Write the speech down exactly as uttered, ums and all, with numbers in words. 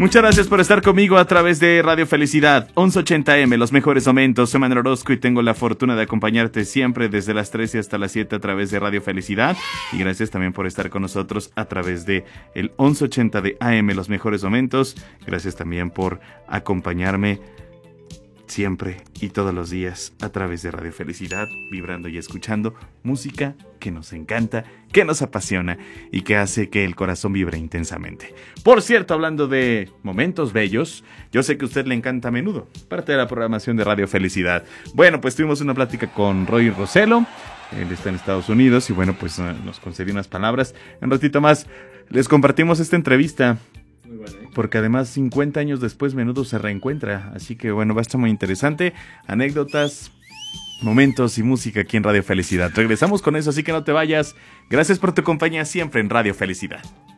Muchas gracias por estar conmigo a través de Radio Felicidad, once ochenta eme, los mejores momentos. Soy Manuel Orozco y tengo la fortuna de acompañarte siempre desde las trece hasta las siete a través de Radio Felicidad. Y gracias también por estar con nosotros a través de el once ochenta de A M, los mejores momentos. Gracias también por acompañarme siempre y todos los días a través de Radio Felicidad, vibrando y escuchando música que nos encanta, que nos apasiona y que hace que el corazón vibre intensamente. Por cierto, hablando de momentos bellos, yo sé que a usted le encanta a menudo, parte de la programación de Radio Felicidad. Bueno, pues tuvimos una plática con Roy Roselo, él está en Estados Unidos y bueno, pues nos concedió unas palabras. Un ratito más les compartimos esta entrevista. Muy bueno, ¿eh? Porque además cincuenta años después Menudo se reencuentra, así que bueno, va a estar muy interesante. Anécdotas, momentos y música aquí en Radio Felicidad. Regresamos con eso, así que no te vayas. Gracias por tu compañía siempre en Radio Felicidad.